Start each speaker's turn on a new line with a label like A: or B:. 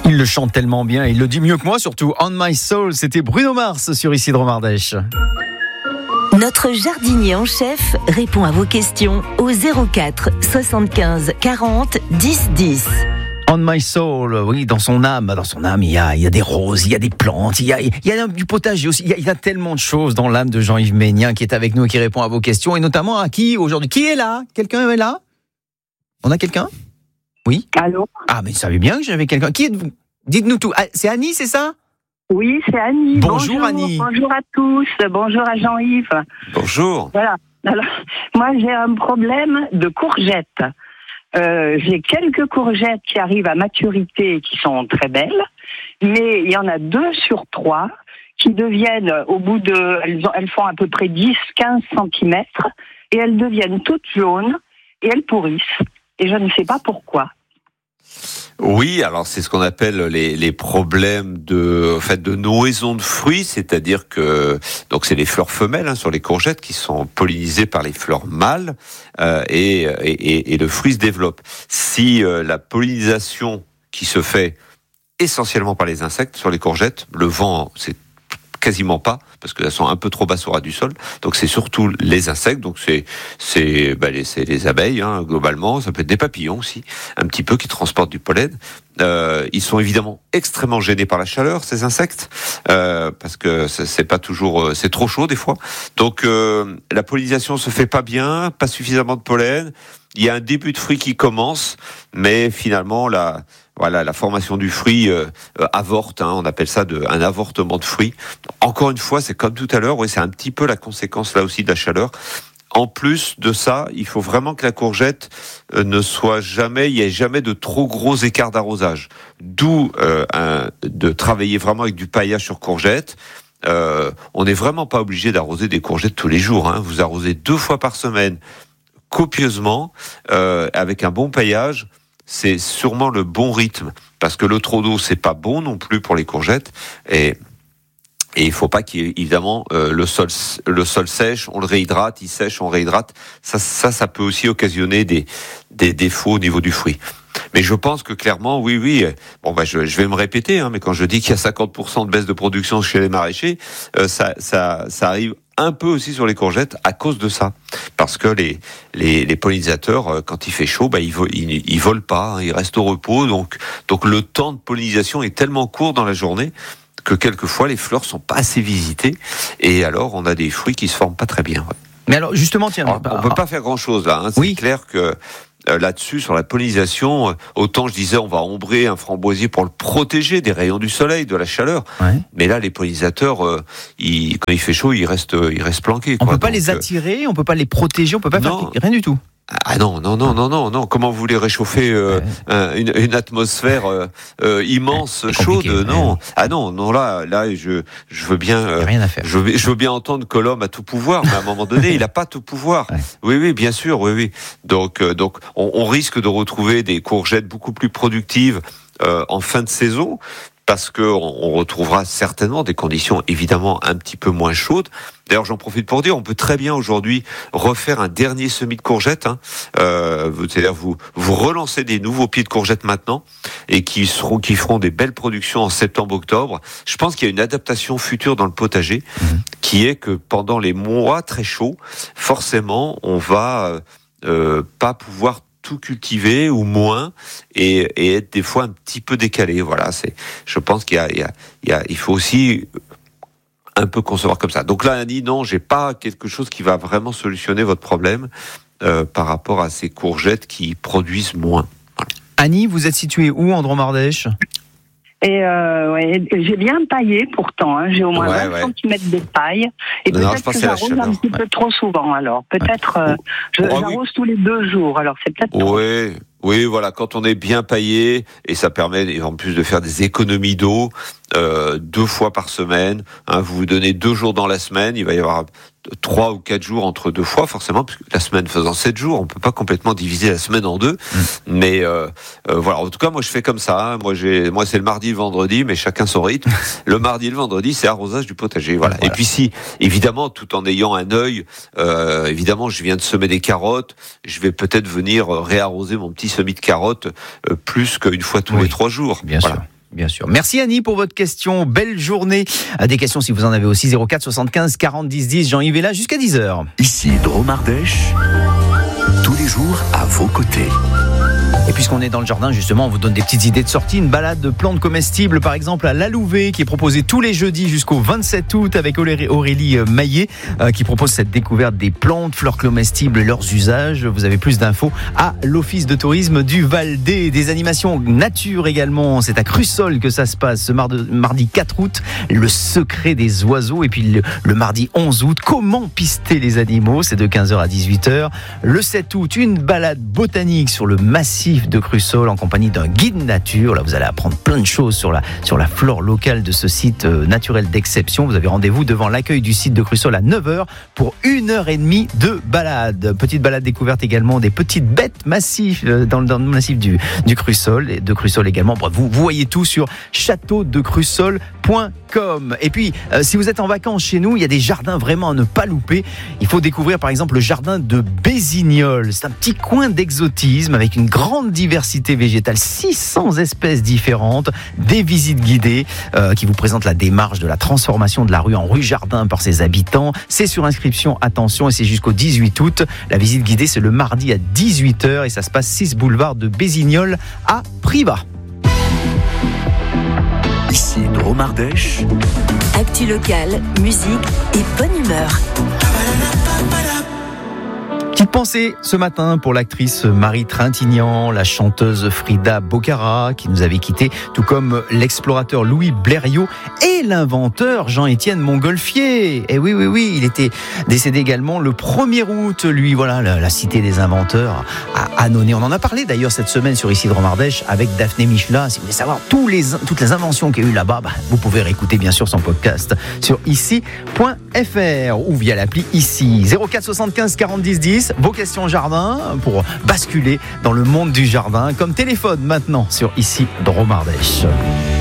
A: Il le chante tellement bien, il le dit mieux que moi surtout. On My Soul, c'était Bruno Mars sur Isidro Mardèche.
B: Notre jardinier en chef répond à vos questions au 04 75 40 10 10.
A: On My Soul, oui, dans son âme, il y a des roses, il y a des plantes, il y a du potager aussi, il y a tellement de choses dans l'âme de Jean-Yves Ménien qui est avec nous et qui répond à vos questions, et notamment à qui aujourd'hui? Qui est là? Quelqu'un est là? On a quelqu'un? Oui?
C: Allô?
A: Ah, mais vous savez bien que j'avais quelqu'un. Qui êtes-vous? Dites-nous tout. Ah, c'est Annie, c'est ça?
C: Oui, c'est Annie.
A: Bonjour Annie.
C: Bonjour à tous. Bonjour à Jean-Yves.
D: Bonjour.
C: Voilà. Alors, moi, j'ai un problème de courgettes. J'ai quelques courgettes qui arrivent à maturité et qui sont très belles, mais il y en a 2 sur 3 qui deviennent, au bout de... Elles font à peu près 10-15 centimètres et elles deviennent toutes jaunes et elles pourrissent. Et je ne sais pas pourquoi.
D: Oui, alors c'est ce qu'on appelle les problèmes de noison de fruits, c'est-à-dire que donc c'est les fleurs femelles sur les courgettes qui sont pollinisées par les fleurs mâles et le fruit se développe. Si la pollinisation qui se fait essentiellement par les insectes sur les courgettes, le vent c'est quasiment pas, parce qu'elles sont un peu trop basses au ras du sol. Donc c'est surtout les insectes, donc c'est les abeilles, globalement. Ça peut être des papillons aussi, un petit peu, qui transportent du pollen. Ils sont évidemment extrêmement gênés par la chaleur, ces insectes, parce que c'est pas toujours, c'est trop chaud des fois. Donc la pollinisation se fait pas bien, pas suffisamment de pollen. Il y a un début de fruit qui commence, mais finalement la formation du fruit avorte, on appelle ça un avortement de fruit. Encore une fois, c'est comme tout à l'heure, c'est un petit peu la conséquence là aussi de la chaleur. En plus de ça, il faut vraiment que la courgette il y ait jamais de trop gros écarts d'arrosage. D'où de travailler vraiment avec du paillage sur courgette. On n'est vraiment pas obligé d'arroser des courgettes tous les jours. Vous arrosez 2 fois par semaine, copieusement, avec un bon paillage. C'est sûrement le bon rythme, parce que le trop d'eau, c'est pas bon non plus pour les courgettes, et il faut pas évidemment le sol sèche, on le réhydrate, il sèche, on réhydrate. Ça peut aussi occasionner des défauts au niveau du fruit. Mais je pense que clairement, oui. Bon, je vais me répéter, mais quand je dis qu'il y a 50% de baisse de production chez les maraîchers, ça arrive un peu aussi sur les courgettes à cause de ça. Parce que les pollinisateurs, quand il fait chaud, ils volent pas, ils restent au repos. Donc le temps de pollinisation est tellement court dans la journée que quelquefois les fleurs sont pas assez visitées. Et alors, on a des fruits qui se forment pas très bien. Ouais.
A: Mais alors, justement, tiens...
D: On peut pas faire grand-chose là. C'est clair que... là-dessus, sur la pollinisation, autant je disais on va ombrer un framboisier pour le protéger des rayons du soleil, de la chaleur. Ouais. Mais là, les pollinisateurs, quand il fait chaud, ils restent planqués.
A: On peut pas les attirer, on peut pas les protéger, on peut pas faire rien du tout.
D: Ah non. Comment vous voulez réchauffer une atmosphère immense, chaude? Non. Ouais. Ah non. Là, je veux bien.
A: Rien à faire.
D: Je veux bien entendre que l'homme a tout pouvoir, mais à un moment donné, il a pas tout pouvoir. Ouais. Oui, bien sûr, oui. Donc, on risque de retrouver des courgettes beaucoup plus productives en fin de saison. Parce que on retrouvera certainement des conditions évidemment un petit peu moins chaudes. D'ailleurs, j'en profite pour dire, on peut très bien aujourd'hui refaire un dernier semis de courgettes. C'est-à-dire vous relancez des nouveaux pieds de courgettes maintenant et qui feront des belles productions en septembre-octobre. Je pense qu'il y a une adaptation future dans le potager qui est que pendant les mois très chauds, forcément, on va pas pouvoir tout cultiver ou moins et être des fois un petit peu décalé. Voilà, je pense il faut aussi un peu concevoir comme ça. Donc là, Annie, non, j'ai pas quelque chose qui va vraiment solutionner votre problème par rapport à ces courgettes qui produisent moins. Voilà.
A: Annie, vous êtes située où en Dromardèche ?
C: Et j'ai bien paillé pourtant, j'ai au moins 20 cm de paille. Et peut-être que j'arrose un petit peu trop souvent alors. Peut-être j'arrose tous les 2 jours, alors c'est peut-être trop.
D: Oui, voilà, quand on est bien paillé, et ça permet en plus de faire des économies d'eau, 2 fois par semaine, vous vous donnez 2 jours dans la semaine, il va y avoir 3 ou 4 jours entre 2 fois, forcément, puisque la semaine faisant 7 jours, on peut pas complètement diviser la semaine en 2, mais voilà, en tout cas, moi je fais comme ça, moi c'est le mardi et le vendredi, mais chacun son rythme. Le mardi et le vendredi, c'est arrosage du potager, voilà. Et puis si, évidemment, tout en ayant un œil, évidemment, je viens de semer des carottes, je vais peut-être venir réarroser mon petit semis de carottes plus qu'une fois tous les 3 jours.
A: Bien sûr. Bien sûr. Merci Annie pour votre question. Belle journée. Des questions si vous en avez aussi. 04 75 40 10 10. Jean-Yves est là jusqu'à 10h.
E: Ici Drôme Ardèche, tous les jours à vos côtés.
A: Et puisqu'on est dans le jardin, justement, on vous donne des petites idées de sortie. Une balade de plantes comestibles, par exemple, à l'Alouvé, qui est proposée tous les jeudis jusqu'au 27 août avec Aurélie Maillet, qui propose cette découverte des plantes, fleurs comestibles et leurs usages. Vous avez plus d'infos à l'Office de tourisme du Val-d'Aix. Des animations nature également. C'est à Crussol que ça se passe ce mardi 4 août. Le secret des oiseaux. Et puis le mardi 11 août, comment pister les animaux. C'est de 15h à 18h. Le 7 août, une balade botanique sur le massif de Crussol en compagnie d'un guide nature. Là, vous allez apprendre plein de choses sur la flore locale de ce site naturel d'exception. Vous avez rendez-vous devant l'accueil du site de Crussol à 9h pour 1h30 de balade. Petite balade découverte également des petites bêtes massives dans le massif du Crussol et de Crussol également. Bref, vous voyez tout sur châteaudecrussol.com. Et puis, si vous êtes en vacances chez nous, il y a des jardins vraiment à ne pas louper. Il faut découvrir par exemple le jardin de Bézignolles. C'est un petit coin d'exotisme avec une grande diversité végétale, 600 espèces différentes, des visites guidées qui vous présentent la démarche de la transformation de la rue en rue jardin par ses habitants. C'est sur inscription, attention, et c'est jusqu'au 18 août. La visite guidée, c'est le mardi à 18h et ça se passe 6 boulevard de Bézignolles à Privas.
E: Ici Drôme Ardèche.
B: Actu locale, musique et bonne humeur.
A: Petite pensée ce matin pour l'actrice Marie Trintignant, la chanteuse Frida Bocara qui nous avait quittés, tout comme l'explorateur Louis Blériot et l'inventeur Jean-Étienne Montgolfier. Et oui, il était décédé également le 1er août, lui, voilà, la cité des inventeurs à Annonay. On en a parlé d'ailleurs cette semaine sur Ici Drôme Ardèche avec Daphné Michelin. Si vous voulez savoir toutes les inventions qu'il y a eu là-bas, vous pouvez réécouter bien sûr son podcast sur ici.fr ou via l'appli Ici. 04 75 40 10 10. Vos questions jardin pour basculer dans le monde du jardin comme téléphone maintenant sur Ici Drôme Ardèche.